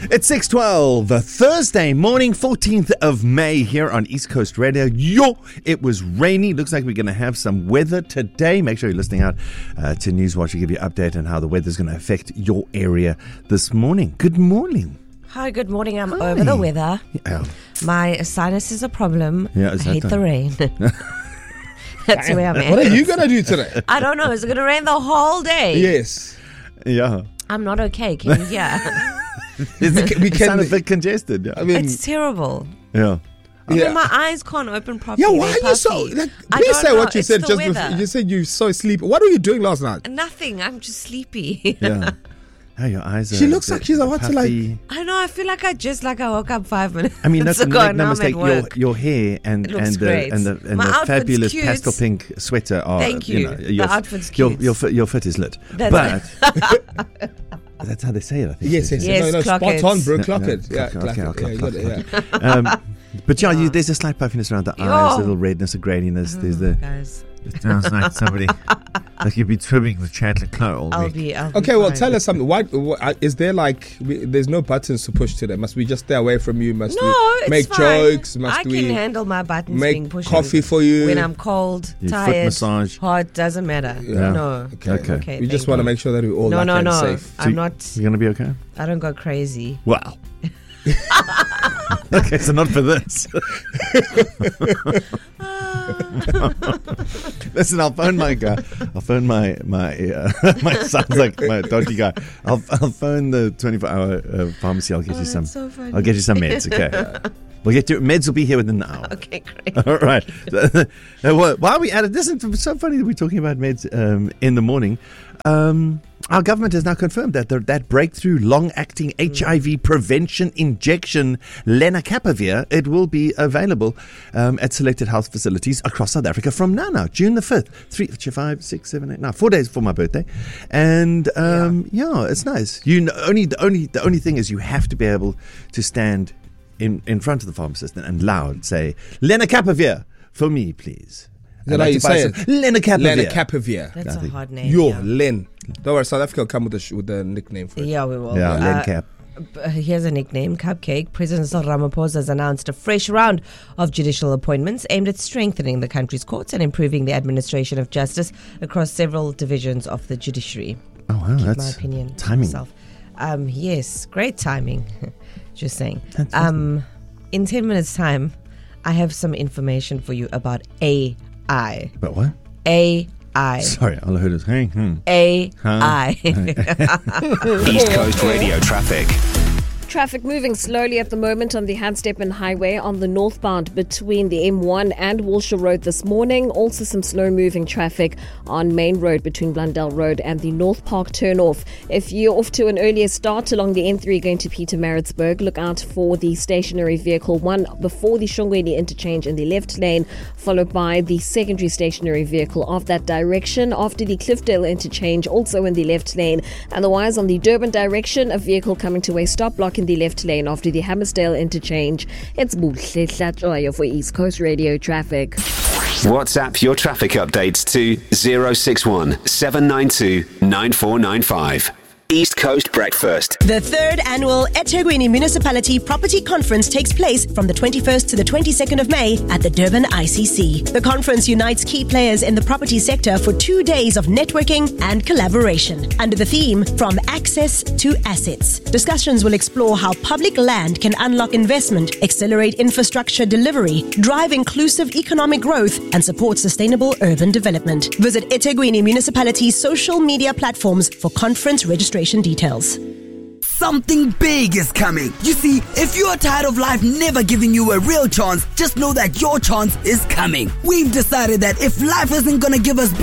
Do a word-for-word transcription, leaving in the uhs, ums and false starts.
It's six twelve, Thursday morning, fourteenth of May here on East Coast Radio. Yo, it was rainy. Looks like we're going to have some weather today. Make sure you're listening out uh, to Newswatch to give you an update on how the weather's going to affect your area this morning. Good morning. Hi, good morning. I'm Hi. over the weather. Yeah. My sinus is a problem. Yeah, I is that hate the- the rain. That's where I'm at. What are you going to do today? I don't know. Is it going to rain the whole day? Yes. Yeah. I'm not okay. Can you hear? It's, We can- we it can- sounds a bit congested. Yeah. I mean, It's terrible. yeah. I yeah. mean, my eyes can't open properly. Yeah, why They're are you so... puffy. Like, I please don't say know. what you It's said the just weather. before. You said you so sleepy. What were you doing last night? Nothing. I'm just sleepy. Yeah. Oh, your eyes are... She looks like she's about to, like- puffy. I know. I feel like I just like I woke up five minutes I mean, no, ago. make and no now I'm mistake. at Your work. your hair and It looks and the great. and the and My the outfit's fabulous cute. pastel pink sweater are. Thank you. know, The your, outfit's Your cute. your fit, your fit is lit. That's But that's how they say it. I think. Yes, yes. Yes, no, no, clock spot it. on, bro. No, Clock no, it. Yeah, clock- clock okay, it. I'll Yeah, you clock- got it, clock yeah. Um, but yeah, you, there's a slight puffiness around the eyes, Yo. a little redness, a graininess. There's Oh, the. guys. It sounds like somebody, like you've been swimming with Chandler Clare all I'll week. be. I'll be Okay, well, fine. tell us something. Why, why is there like we, there's no buttons to push today? Must we just stay away from you? Must No, we it's make fine. jokes? Must I we can handle my buttons make being pushed coffee for you? when I'm cold, You foot tired, massage. hot. Doesn't matter. Yeah. No. Okay. Okay. Okay. we just thank want to you. make sure that we're all No, lucky no, and no. safe. I'm not. You're gonna be okay. I don't go crazy. Wow. Okay, so not for this. Listen, I'll phone my guy. I'll phone my my uh, my sounds like my dodgy guy. I'll I'll phone the twenty-four hour uh, pharmacy. I'll get Oh, you some. that's so funny. I'll get you some meds. Okay. We'll get you meds. Will be here within the hour. Okay, great. All right. Uh, well, while we at it, this is so funny that we're talking about meds um, in the morning. Um, our government has now confirmed that the, that breakthrough long-acting H I V prevention injection, lenacapavir, it will be available um, at selected health facilities across South Africa from now. Now, June the fifth, three, five, six, seven, eight, nine, four days for my birthday, and um, yeah. yeah, it's nice. You know, only the only the only thing is you have to be able to stand in in front of the pharmacist and, and loud say lenacapavir for me, please. Is that I'd how like you to buy say some it? Lenacapavir. Lenacapavir. That's I a think- hard name. Yo, yeah. Len. Don't worry, South Africa will come with a sh- with a nickname for it. Yeah, we will. Yeah, Uh, Lencap. b- Here's a nickname, Cupcake. President Cyril Ramaphosa has announced a fresh round of judicial appointments aimed at strengthening the country's courts and improving the administration of justice across several divisions of the judiciary. Oh wow, Keep that's my opinion to timing. myself. Um, yes, great timing. Just saying. Fantastic. Um, in ten minutes' time, I have some information for you about A I. But what? A I. Sorry, all I heard is hey, hmm. A I. East Coast Radio traffic. Traffic moving slowly at the moment on the Handsteppen Highway on the northbound between the M one and Wilshire Road this morning. Also some slow moving traffic on Main Road between Blundell Road and the North Park turnoff. If you're off to an earlier start along the N three going to Pietermaritzburg, look out for the stationary vehicle one before the Shongweni interchange in the left lane, followed by the secondary stationary vehicle of that direction after the Cliffdale interchange, also in the left lane. Otherwise, on the Durban direction, a vehicle coming to a stop block in the left lane after the Hammersdale interchange. It's Buhle Hlatjoya for East Coast Radio traffic. WhatsApp your traffic updates to zero six one seven nine two nine four nine five. East Coast Breakfast. The third annual eThekwini Municipality Property Conference takes place from the twenty-first to the twenty-second of May at the Durban I C C. The conference unites key players in the property sector for two days of networking and collaboration under the theme From Access to Assets. Discussions will explore how public land can unlock investment, accelerate infrastructure delivery, drive inclusive economic growth, and support sustainable urban development. Visit eThekwini Municipality's social media platforms for conference registration details. Something big is coming. You see, if you're tired of life never giving you a real chance, just know that your chance is coming. We've decided that if life isn't gonna give us